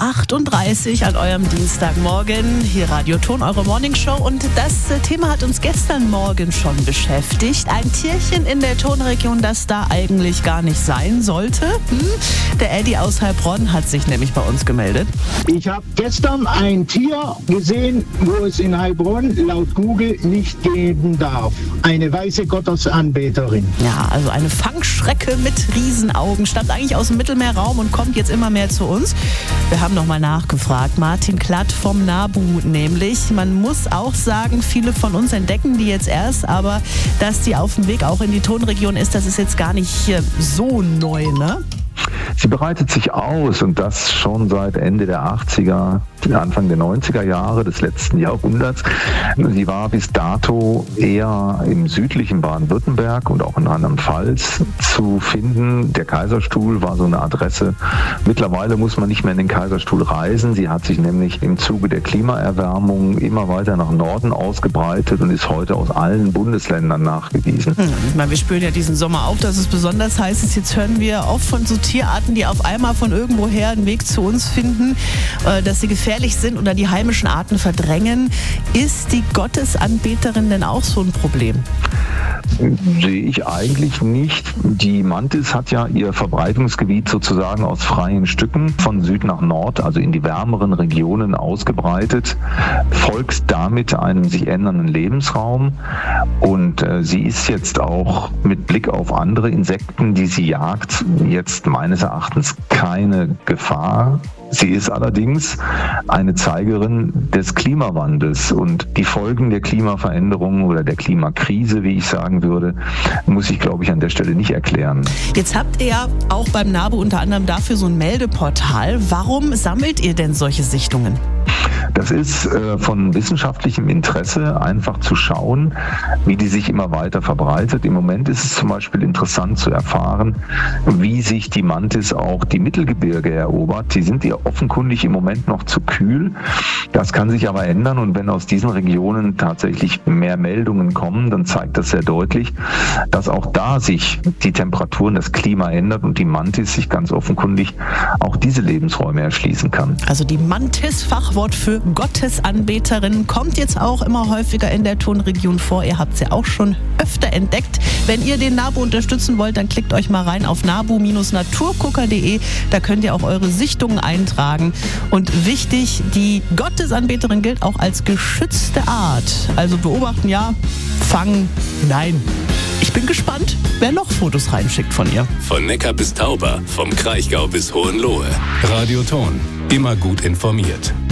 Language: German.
7:38 an eurem Dienstagmorgen. Hier Radio Ton, eure Morningshow. Und das Thema hat uns gestern Morgen schon beschäftigt. Ein Tierchen in der Tonregion, das da eigentlich gar nicht sein sollte. Der Eddie aus Heilbronn hat sich nämlich bei uns gemeldet. Ich habe gestern ein Tier gesehen, wo es in Heilbronn laut Google nicht geben darf. Eine weiße Gottesanbeterin. Ja, also eine Fangschrecke mit Riesenaugen. Stammt eigentlich aus dem Mittelmeerraum und kommt jetzt immer mehr zu uns. Wir haben nochmal nachgefragt. Martin Klatt vom NABU nämlich. Man muss auch sagen, viele von uns entdecken die jetzt erst, aber dass die auf dem Weg auch in die Tonregion ist, das ist jetzt gar nicht so neu, ne? Sie bereitet sich aus und das schon seit Ende der 80er, Anfang der 90er Jahre des letzten Jahrhunderts. Sie war bis dato eher im südlichen Baden-Württemberg und auch in Rheinland-Pfalz zu finden. Der Kaiserstuhl war so eine Adresse. Mittlerweile muss man nicht mehr in den Kaiserstuhl reisen. Sie hat sich nämlich im Zuge der Klimaerwärmung immer weiter nach Norden ausgebreitet und ist heute aus allen Bundesländern nachgewiesen. Wir spüren ja diesen Sommer auch, dass es besonders heiß ist. Jetzt hören wir oft von so Tierarten, die auf einmal von irgendwoher einen Weg zu uns finden, dass sie gefährlich sind oder die heimischen Arten verdrängen. Ist die Gottesanbeterin denn auch so ein Problem? Sehe ich eigentlich nicht. Die Mantis hat ja ihr Verbreitungsgebiet sozusagen aus freien Stücken von Süd nach Nord, also in die wärmeren Regionen ausgebreitet, folgt damit einem sich ändernden Lebensraum und sie ist jetzt auch mit Blick auf andere Insekten, die sie jagt, jetzt meines Erachtens keine Gefahr. Sie ist allerdings eine Zeigerin des Klimawandels und die Folgen der Klimaveränderung oder der Klimakrise, wie ich sagen würde, muss ich, glaube ich, an der Stelle nicht erklären. Jetzt habt ihr ja auch beim NABU unter anderem dafür so ein Meldeportal. Warum sammelt ihr denn solche Sichtungen? Das ist von wissenschaftlichem Interesse, einfach zu schauen, wie die sich immer weiter verbreitet. Im Moment ist es zum Beispiel interessant zu erfahren, wie sich die Mantis auch die Mittelgebirge erobert. Die sind ihr offenkundig im Moment noch zu kühl. Das kann sich aber ändern und wenn aus diesen Regionen tatsächlich mehr Meldungen kommen, dann zeigt das sehr deutlich, dass auch da sich die Temperaturen, das Klima ändert und die Mantis sich ganz offenkundig auch diese Lebensräume erschließen kann. Also die Mantis, Fachwort für Gottesanbeterin, kommt jetzt auch immer häufiger in der Tonregion vor. Ihr habt sie auch schon öfter entdeckt. Wenn ihr den NABU unterstützen wollt, dann klickt euch mal rein auf nabu-naturgucker.de. Da könnt ihr auch eure Sichtungen eintragen. Und wichtig, die Gottesanbeterin gilt auch als geschützte Art. Also beobachten ja, fangen nein. Ich bin gespannt, wer noch Fotos reinschickt von ihr. Von Neckar bis Tauber, vom Kraichgau bis Hohenlohe. Radio Ton, immer gut informiert.